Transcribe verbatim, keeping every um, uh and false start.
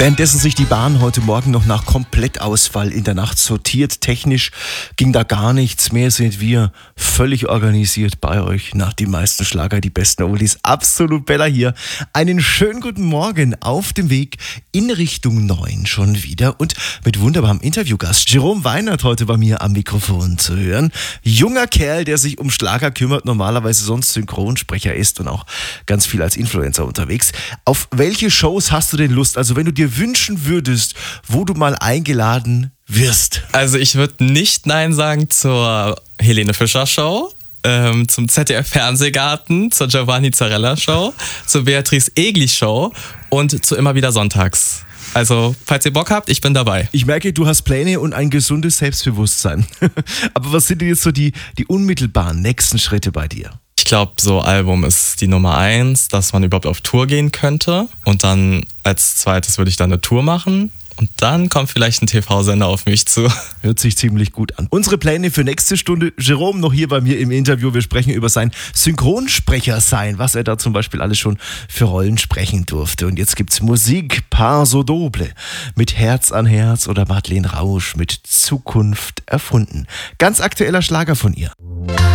Währenddessen sich die Bahn heute Morgen noch nach Komplettausfall in der Nacht sortiert. Technisch ging da gar nichts mehr, sind wir völlig organisiert bei euch. Nach die meisten Schlager, die besten Oldies. Absolut Bella hier. Einen schönen guten Morgen auf dem Weg in Richtung neun schon wieder und mit wunderbarem Interviewgast. Jerome Weinert heute bei mir am Mikrofon zu hören. Junger Kerl, der sich um Schlager kümmert, normalerweise sonst Synchronsprecher ist und auch ganz viel als Influencer unterwegs. Auf welche Shows hast du denn Lust? Also wenn du dir wünschen würdest, wo du mal eingeladen wirst. Also ich würde nicht Nein sagen zur Helene Fischer Show, ähm, zum Z D F Fernsehgarten, zur Giovanni Zarella Show, zur Beatrice Egli Show und zu Immer wieder Sonntags. Also, falls ihr Bock habt, ich bin dabei. Ich merke, du hast Pläne und ein gesundes Selbstbewusstsein. Aber was sind denn jetzt so die, die unmittelbaren nächsten Schritte bei dir? Ich glaube, so Album ist die Nummer eins, dass man überhaupt auf Tour gehen könnte. Und dann als zweites würde ich dann eine Tour machen. Und dann kommt vielleicht ein T V-Sender auf mich zu. Hört sich ziemlich gut an. Unsere Pläne für nächste Stunde. Jerome noch hier bei mir im Interview. Wir sprechen über sein Synchronsprecher-Sein, was er da zum Beispiel alles schon für Rollen sprechen durfte. Und jetzt gibt's Musik par so doble mit Herz an Herz oder Madeleine Rausch mit Zukunft erfunden. Ganz aktueller Schlager von ihr.